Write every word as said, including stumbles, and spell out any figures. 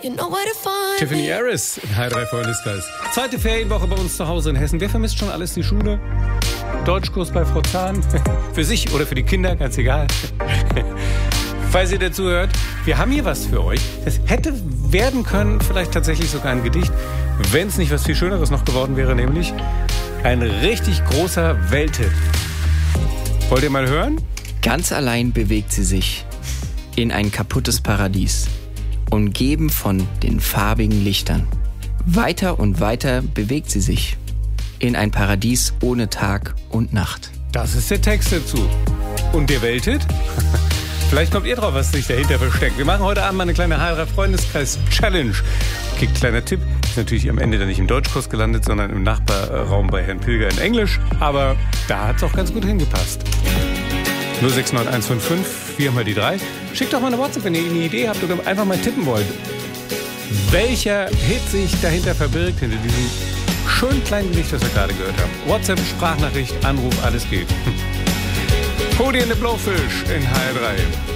You know where to find Tiffany Harris in H drei Freundeskreis. Zweite Ferienwoche bei uns zu Hause in Hessen. Wer vermisst schon alles die Schule? Deutschkurs bei Frau Zahn? Für sich oder für die Kinder, ganz egal. Falls ihr dazu hört, wir haben hier was für euch. Das hätte werden können, vielleicht tatsächlich sogar ein Gedicht, wenn es nicht was viel Schöneres noch geworden wäre, nämlich ein richtig großer Welthit. Wollt ihr mal hören? Ganz allein bewegt sie sich in ein kaputtes Paradies, umgeben von den farbigen Lichtern. Weiter und weiter bewegt sie sich in ein Paradies ohne Tag und Nacht. Das ist der Text dazu. Und der Welthit? Vielleicht kommt ihr drauf, was sich dahinter versteckt. Wir machen heute Abend mal eine kleine H drei Freundeskreis-Challenge. Okay, kleiner Tipp. Ist natürlich am Ende dann nicht im Deutschkurs gelandet, sondern im Nachbarraum bei Herrn Pilger in Englisch. Aber da hat es auch ganz gut hingepasst. null sechs neun eins fünf fünf, vier mal die drei. Schickt doch mal eine WhatsApp, wenn ihr eine Idee habt oder einfach mal tippen wollt. Welcher Hit sich dahinter verbirgt, hinter diesem schönen kleinen Gedicht, das wir gerade gehört haben. WhatsApp, Sprachnachricht, Anruf, alles geht. Hody and the Blowfish in H drei.